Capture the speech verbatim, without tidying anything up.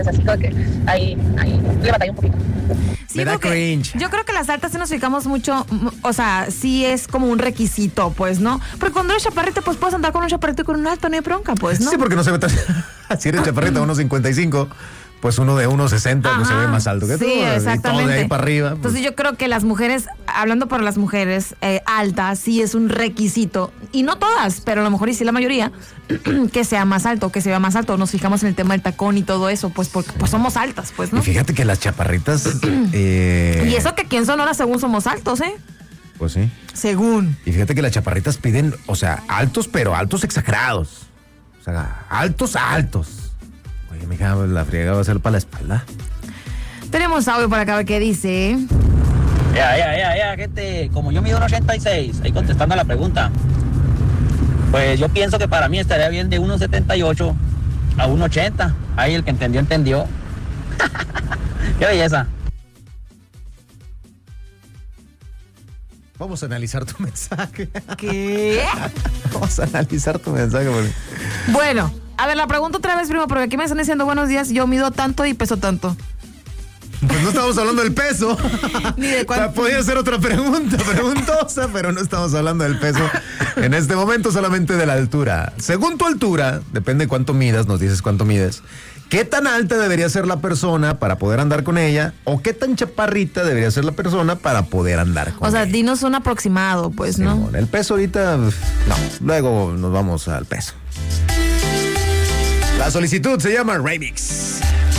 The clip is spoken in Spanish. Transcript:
así que ahí, ahí le batallé un poquito. Sí, me da cringe. Yo creo que las altas sí nos fijamos mucho, o sea, sí es como un requisito, pues, ¿no? Porque cuando eres chaparrita, pues puedes andar con un chaparrito y con un alto, no hay bronca, pues, ¿no? Sí, porque no se ve tan... Si eres chaparrita, uno cincuenta y cinco, pues uno de uno sesenta pues se ve más alto que sí, tú. Sí, exactamente. Y todo de ahí para arriba. Pues. Entonces yo creo que las mujeres, hablando por las mujeres eh, altas, sí es un requisito, y no todas, pero a lo mejor y sí la mayoría, que sea más alto, que se vea más alto. Nos fijamos en el tema del tacón y todo eso, pues porque pues somos altas, pues, ¿no? Y fíjate que las chaparritas... eh... Y eso que aquí en Sonora según somos altos, ¿eh? Pues sí. Según. Y fíjate que las chaparritas piden, o sea, altos, pero altos exagerados. O sea, altos, altos. Oye, mija, la friega va a ser para la espalda. Tenemos audio por acá que dice... Ya, ya, ya, ya, gente. Como yo mido un ochenta y seis, ahí contestando a la pregunta. Pues yo pienso que para mí estaría bien de uno setenta y ocho a uno ochenta. Ahí el que entendió, entendió. Qué belleza. Vamos a analizar tu mensaje. ¿Qué? Vamos a analizar tu mensaje. Porque... Bueno, a ver, la pregunto otra vez, primo, porque aquí me están diciendo buenos días, yo mido tanto y peso tanto. Pues no estamos hablando del peso. Ni de cuánto. O sea, podía ser otra pregunta, preguntosa, pero no estamos hablando del peso. En este momento solamente de la altura. Según tu altura, depende de cuánto midas, nos dices cuánto mides. ¿Qué tan alta debería ser la persona para poder andar con ella? ¿O qué tan chaparrita debería ser la persona para poder andar con ella? O sea, ella? Dinos un aproximado, pues, sí, ¿no? El peso ahorita, no. Luego nos vamos al peso. La solicitud se llama Remix.